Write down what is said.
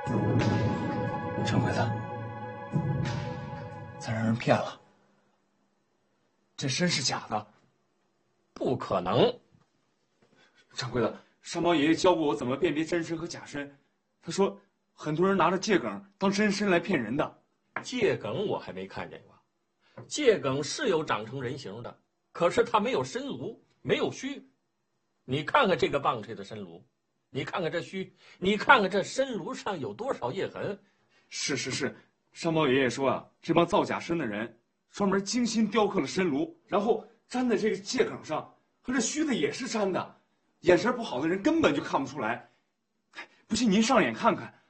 掌柜的，咱让人骗了，这参是假的， 不可能。 掌柜的，山猫爷爷教过我怎么辨别真参和假参，他说很多人拿着桔梗当真参来骗人的。 桔梗我还没看见过，桔梗是有长成人形的，可是它没有参炉，没有须。你看看这个棒槌的参炉，你看看这须，你看看这参炉上有多少叶痕。 是，山猫爷爷说啊，这帮造假参的人专门精心雕刻了参炉，然后粘在这个桔梗上，和这须子也是粘的，眼神不好的人根本就看不出来。不信您上眼看看，